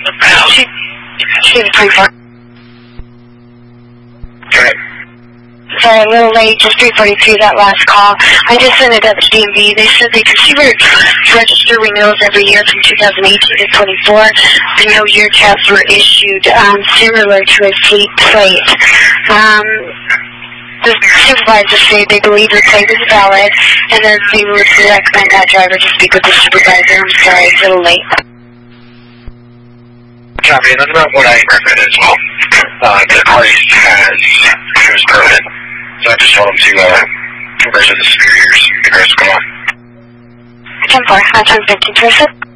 She's pretty far. Okay. Sorry, a little late, just 3:42, that last call. I just sent it up to DMV. They said they consider register renewals every year from 2018 to 24. The no year tabs were issued similar to a fleet plate. The supervisors say they believe the plate is valid, and then they would recommend that driver to speak with the supervisor. I'm sorry, it's a little late. Copy, and that's about what I recommended as well. The place was permanent, so I just told them to converse with the superiors, figure out what's going on. 10-4, 15,